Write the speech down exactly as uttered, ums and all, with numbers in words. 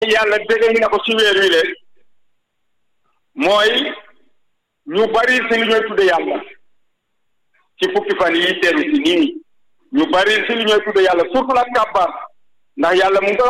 yàlla dégg na ko ci weer wi le mooy ñu bari si li ñooy tudde yàlla ci fukki fan yi teru si nii ñu bari si li ñooy tudde yàlla surtout la kàbbaar ndax yàlla mu ngi